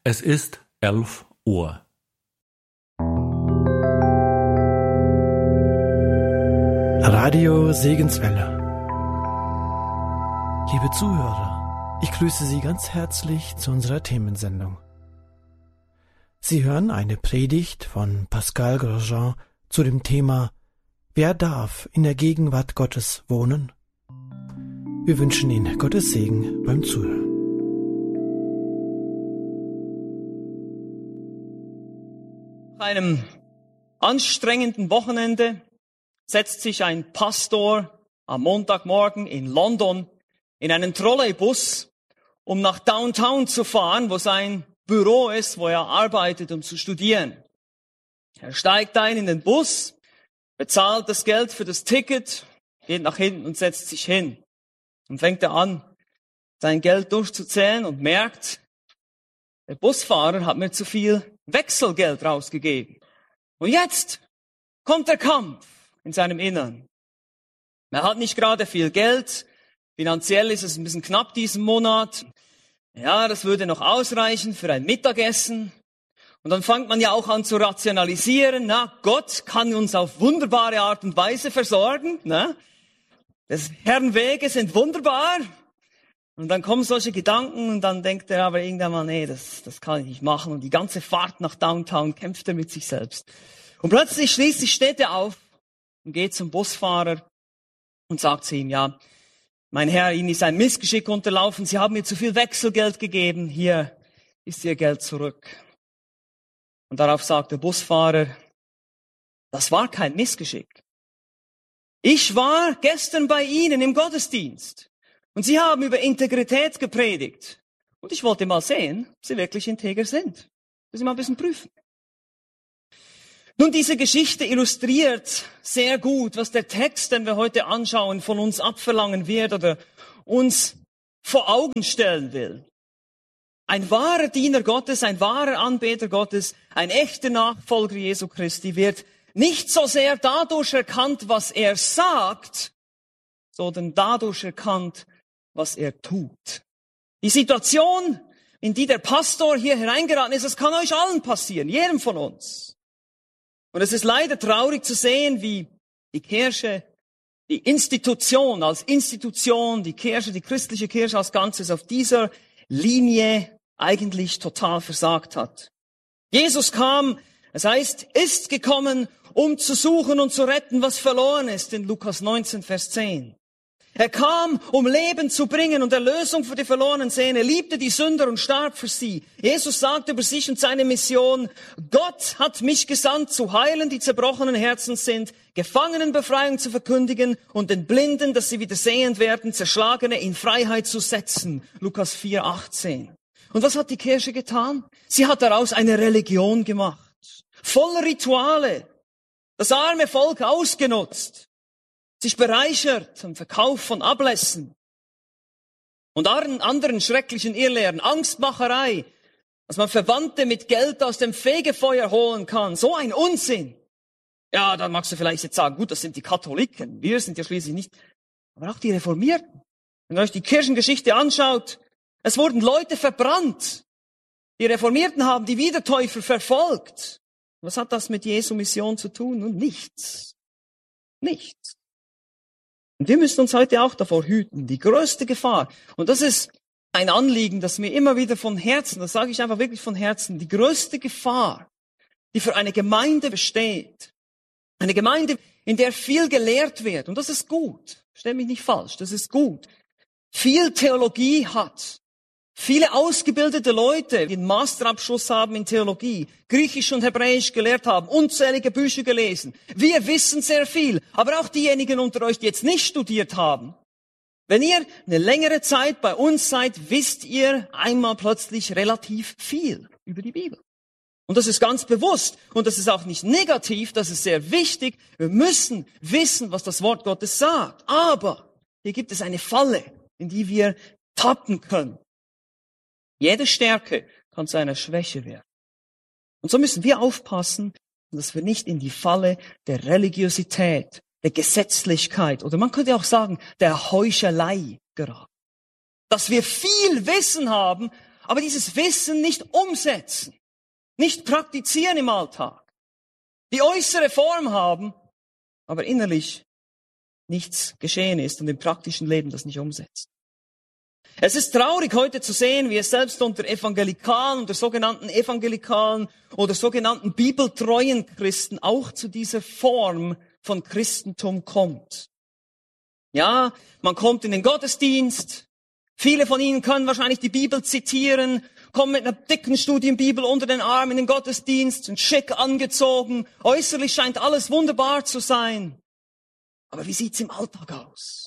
Es ist 11 Uhr. Radio Segenswelle. Liebe Zuhörer, ich grüße Sie ganz herzlich zu unserer Themensendung. Sie hören eine Predigt von Pascal Grosjean zu dem Thema Wer darf in der Gegenwart Gottes wohnen? Wir wünschen Ihnen Gottes Segen beim Zuhören. Nach einem anstrengenden Wochenende setzt sich ein Pastor am Montagmorgen in London in einen Trolleybus, um nach Downtown zu fahren, wo sein Büro ist, wo er arbeitet, um zu studieren. Er steigt ein in den Bus, bezahlt das Geld für das Ticket, geht nach hinten und setzt sich hin. Dann fängt er an, sein Geld durchzuzählen und merkt, der Busfahrer hat mir zu viel Wechselgeld rausgegeben. Und jetzt kommt der Kampf in seinem Innern. Er hat nicht gerade viel Geld. Finanziell ist es ein bisschen knapp diesen Monat. Ja, das würde noch ausreichen für ein Mittagessen. Und dann fängt man ja auch an zu rationalisieren. Na, Gott kann uns auf wunderbare Art und Weise versorgen. Ne? Des Herrn Wege sind wunderbar. Und dann kommen solche Gedanken und dann denkt er aber irgendwann mal, nee, das kann ich nicht machen. Und die ganze Fahrt nach Downtown kämpft er mit sich selbst. Und schließlich steht er auf und geht zum Busfahrer und sagt zu ihm, ja, mein Herr, Ihnen ist ein Missgeschick unterlaufen. Sie haben mir zu viel Wechselgeld gegeben. Hier ist Ihr Geld zurück. Und darauf sagt der Busfahrer, das war kein Missgeschick. Ich war gestern bei Ihnen im Gottesdienst. Und Sie haben über Integrität gepredigt. Und ich wollte mal sehen, ob Sie wirklich integer sind. Das Sie mal ein bisschen prüfen. Nun, diese Geschichte illustriert sehr gut, was der Text, den wir heute anschauen, von uns abverlangen wird oder uns vor Augen stellen will. Ein wahrer Diener Gottes, ein wahrer Anbeter Gottes, ein echter Nachfolger Jesu Christi wird nicht so sehr dadurch erkannt, was er sagt, sondern dadurch erkannt, was er tut. Die Situation, in die der Pastor hier hereingeraten ist, das kann euch allen passieren, jedem von uns. Und es ist leider traurig zu sehen, wie die Kirche, die Institution als Institution, die Kirche, die christliche Kirche als Ganzes auf dieser Linie eigentlich total versagt hat. Jesus kam, es heißt, ist gekommen, um zu suchen und zu retten, was verloren ist, in Lukas 19, Vers 10. Er kam, um Leben zu bringen und Erlösung für die verlorenen Seelen. Er liebte die Sünder und starb für sie. Jesus sagt über sich und seine Mission, Gott hat mich gesandt, zu heilen, die zerbrochenen Herzens sind, Gefangenen Befreiung zu verkündigen und den Blinden, dass sie wieder sehend werden, Zerschlagene in Freiheit zu setzen. Lukas 4, 18. Und was hat die Kirche getan? Sie hat daraus eine Religion gemacht. Voller Rituale. Das arme Volk ausgenutzt. Sich bereichert am Verkauf von Ablässen und anderen schrecklichen Irrlehren, Angstmacherei, dass man Verwandte mit Geld aus dem Fegefeuer holen kann. So ein Unsinn. Ja, dann magst du vielleicht jetzt sagen, gut, das sind die Katholiken. Wir sind ja schließlich nicht, aber auch die Reformierten. Wenn ihr euch die Kirchengeschichte anschaut, es wurden Leute verbrannt. Die Reformierten haben die Wiedertäufer verfolgt. Was hat das mit Jesu Mission zu tun? Nun, nichts. Nichts. Und wir müssen uns heute auch davor hüten. Die größte Gefahr, und das ist ein Anliegen, das mir immer wieder von Herzen, das sage ich einfach wirklich von Herzen, die größte Gefahr, die für eine Gemeinde besteht, eine Gemeinde, in der viel gelehrt wird, und das ist gut, versteht mich nicht falsch, das ist gut, viel Theologie hat, viele ausgebildete Leute, die einen Masterabschluss haben in Theologie, Griechisch und Hebräisch gelehrt haben, unzählige Bücher gelesen. Wir wissen sehr viel, aber auch diejenigen unter euch, die jetzt nicht studiert haben. Wenn ihr eine längere Zeit bei uns seid, wisst ihr einmal plötzlich relativ viel über die Bibel. Und das ist ganz bewusst und das ist auch nicht negativ, das ist sehr wichtig. Wir müssen wissen, was das Wort Gottes sagt. Aber hier gibt es eine Falle, in die wir tappen können. Jede Stärke kann zu einer Schwäche werden. Und so müssen wir aufpassen, dass wir nicht in die Falle der Religiosität, der Gesetzlichkeit oder man könnte auch sagen, der Heuchelei geraten. Dass wir viel Wissen haben, aber dieses Wissen nicht umsetzen, nicht praktizieren im Alltag. Die äußere Form haben, aber innerlich nichts geschehen ist und im praktischen Leben das nicht umsetzt. Es ist traurig heute zu sehen, wie es selbst unter Evangelikalen, unter sogenannten Evangelikalen oder sogenannten bibeltreuen Christen auch zu dieser Form von Christentum kommt. Ja, man kommt in den Gottesdienst, viele von Ihnen können wahrscheinlich die Bibel zitieren, kommen mit einer dicken Studienbibel unter den Arm in den Gottesdienst, sind schick angezogen, äußerlich scheint alles wunderbar zu sein. Aber wie sieht's im Alltag aus?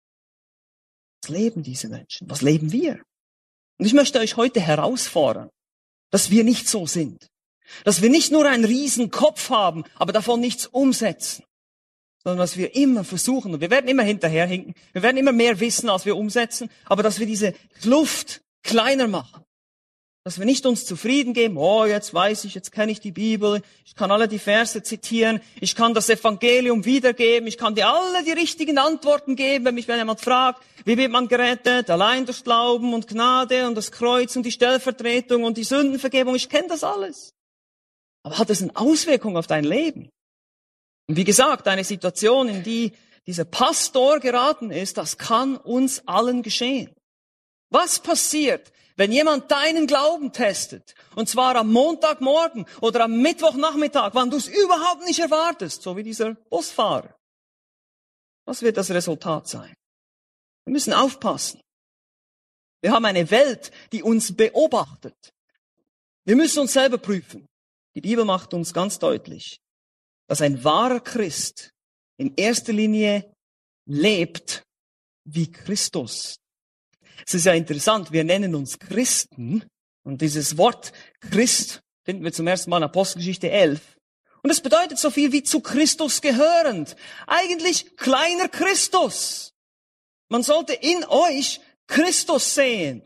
Was leben diese Menschen? Was leben wir? Und ich möchte euch heute herausfordern, dass wir nicht so sind. Dass wir nicht nur einen riesen Kopf haben, aber davon nichts umsetzen. Sondern dass wir immer versuchen, und wir werden immer hinterherhinken, wir werden immer mehr wissen, als wir umsetzen, aber dass wir diese Kluft kleiner machen. Dass wir nicht uns zufrieden geben, oh, jetzt weiß ich, jetzt kenne ich die Bibel, ich kann alle die Verse zitieren, ich kann das Evangelium wiedergeben, ich kann dir alle die richtigen Antworten geben, wenn mich jemand fragt, wie wird man gerettet? Allein durch Glauben und Gnade und das Kreuz und die Stellvertretung und die Sündenvergebung, ich kenne das alles. Aber hat es eine Auswirkung auf dein Leben? Und wie gesagt, eine Situation, in die dieser Pastor geraten ist, das kann uns allen geschehen. Was passiert, wenn jemand deinen Glauben testet, und zwar am Montagmorgen oder am Mittwochnachmittag, wann du es überhaupt nicht erwartest, so wie dieser Busfahrer? Was wird das Resultat sein? Wir müssen aufpassen. Wir haben eine Welt, die uns beobachtet. Wir müssen uns selber prüfen. Die Bibel macht uns ganz deutlich, dass ein wahrer Christ in erster Linie lebt wie Christus. Es ist ja interessant, wir nennen uns Christen und dieses Wort Christ finden wir zum ersten Mal in Apostelgeschichte 11. Und es bedeutet so viel wie zu Christus gehörend. Eigentlich kleiner Christus. Man sollte in euch Christus sehen.